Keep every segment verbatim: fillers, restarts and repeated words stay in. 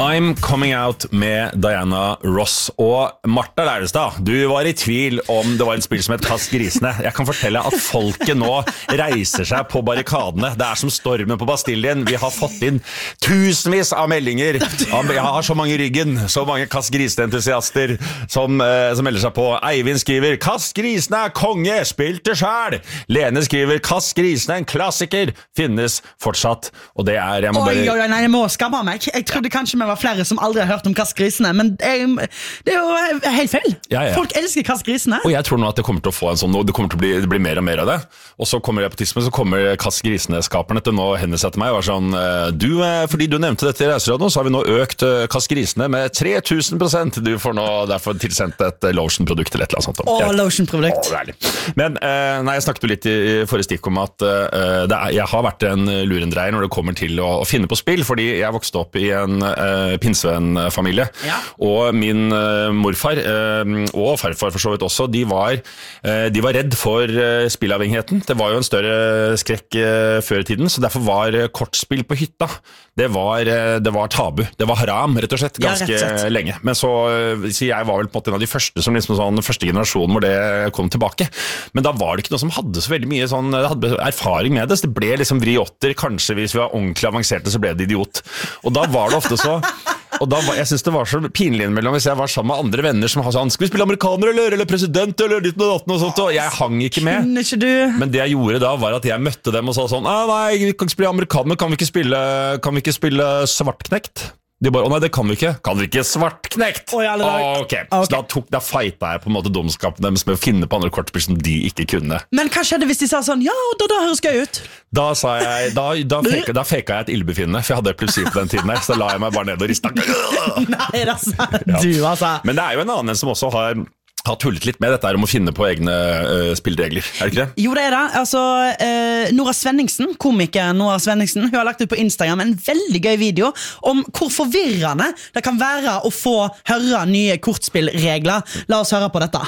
I'm Coming Out med Diana Ross. Og Martha Leirestad, du var i tvil om det var et spill som het Kast grisene. Jeg kan fortelle at folket nå reiser seg på barrikadene. Det er som stormen på Bastiljen. Vi har fått inn tusenvis av meldinger. Jeg har så mange i ryggen, så mange Kast grisene-entusiaster som, eh, som melder seg på. Eivind skriver, Kast grisene er konge, spilte selv. Lene skriver, Kast grisene er en klassiker, finnes fortsatt. Og det er, jeg må bare... Oi, oi, nei, jeg må skamme meg. Jeg trodde ja. kanskje vi var flere som aldri har hørt om Kast grisene, men jeg, det er jo helt feil. Ja, ja. Folk elsker Kast grisene. Og jeg tror nå at det kommer til å få en sånn, det kommer til å bli, det blir mer og mer av det. Og så kommer repetismen, så kommer Kast grisene-skaperne til nå å henvende seg til meg og var sånn, du, fordi du nevnte dette i Reiseradioen, så har vi nå økt Kast grisene med tre tusen prosent. Du får nå derfor tilsendt et lotion-produkt eller et eller annet sånt. Åh, lotion-produkt. Men eh, nei, jeg snakket jo litt i forrige stikk om at eh, det er, jeg har vært en lurendreier når det kommer til å, å finne på spill, fordi jeg vokste opp i en eh, pinsevenn-familie, ja. og min eh, morfar eh, og farfar for så vidt også, de var, eh, de var redd for eh, spillavhengigheten. Det var jo en større skrekk eh, før i tiden, så derfor var eh, kortspill på hytta, det var, eh, det var tabu. Det var haram, rett og slett, ganske ja, rett og slett. lenge. Men så, så jeg var vel på en måte en av de første som liksom sånn, første generasjonen hvor det kom tilbake. Men da var det ikke noe som hadde så veldig mye sånn, hadde erfaring med det, så det ble liksom vri åtter, kanskje hvis vi var ordentlig avanserte så ble det idiot. Og da var det ofte så, og da var, jeg synes det var så pinlig innimellom hvis jeg var sammen med andre venner som har sånn, skal vi spille amerikaner eller, eller president eller ditt og datten og sånt, og jeg hang ikke med. Ikke du? Men det jeg gjorde da var at jeg møtte dem og sa sånn, ah, nei, vi kan ikke spille amerikaner, kan vi ikke spille, kan vi ikke spille svartknekt? De bare, å nei, det kan vi ikke. Kan vi ikke svartknekt? Oh, ja, oh, okay. okay. Så da, tok, da fighta jeg på en måte domskapen deres med å finne på andre kortspill som de ikke kunne. Men hva skjedde hvis de sa sånn, ja, da, da høres gøy ut? Da sa jeg, da, da, feka, da feka jeg et ildbefinnende, for jeg hadde epilepsi på den tiden her, så da la jeg meg bare ned og ristet. Nei, det sa du, altså. Men det er jo en annen som også har... har tullet litt med dette her om å finne på egne uh, spillregler, er det ikke det? Jo, det er det. Altså, uh, Nora Svenningsen, komiker Nora Svenningsen, hun har lagt ut på Instagram en veldig gøy video om hvor forvirrende det kan være å få høre nye kortspillregler. La oss høre på dette.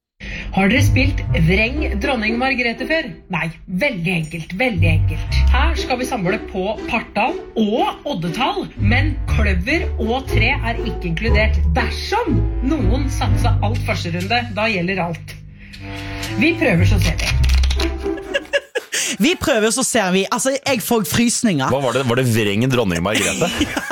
Har dere spilt Vreng dronning Margrethe før? Nei, veldig enkelt, veldig enkelt. Her skal vi samle på partall og oddetall, men kløver og tre er ikke inkludert. Dersom noen satser alt første runde, da gjelder alt. Vi prøver så ser vi. Vi prøver så ser vi. Altså, jeg får frysninger. Hva var det? Var det Vreng dronning Margrethe?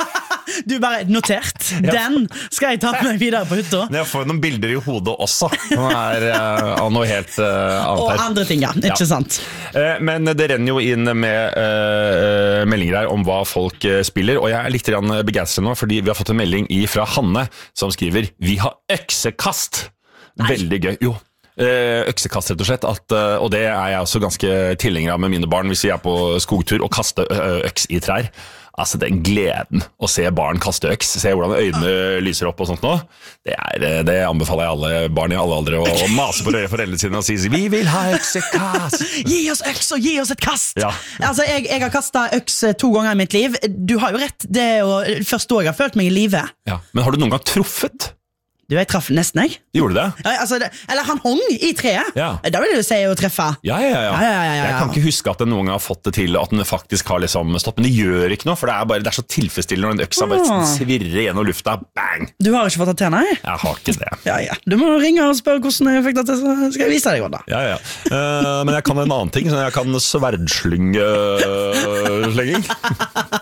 Du bare notert. Den skal jeg ta med meg videre på hytta. Jeg får noen bilder i hodet også. Som er uh, av noe helt uh, annet. Og andre ting, ja. Ikke ja. sant? Uh, men det renner jo inn med uh, meldinger her om hva folk uh, spiller, og jeg er litt begeistret nå, fordi vi har fått en melding fra Hanne, som skriver, vi har øksekast. Nei. Veldig gøy. Jo. Øksekast rett og slett at, og det er jeg også ganske tilhenger av med mine barn hvis vi er på skogtur og kaste øks i trær. Altså den gleden å se barn kaste øks, se hvordan øynene lyser opp og sånt nå, det, er, det anbefaler jeg alle barn i alle aldre å, å mase på foreldrene sine og si vi vil ha øksekast. Gi oss øks og gi oss et kast. Ja. Altså jeg, jeg har kastet øks to ganger i mitt liv. Du har jo rett, det er jo første år jeg har følt meg i livet. Ja. Men har du noen gang truffet? Du, jeg traff nesten, jeg. Gjorde du det? Ja, altså, det eller han hong i treet. Ja. Da vil du si å treffe. Ja, ja, ja. Ja, ja, ja, ja, ja. Jeg kan ikke huske at den noen gang har fått det til at den faktisk har liksom stått, men det gjør ikke noe, for det er, bare, det er så tilfredsstillende når en øksa bare svirrer gjennom lufta, bang! Du har ikke fått det til, nei? Jeg har ikke det. Ja, ja. Du må ringe og spørre hvordan jeg fikk det til, så skal jeg vise deg da. Ja, ja. Uh, men jeg kan en annen ting, så jeg kan sverdslynge-slenging.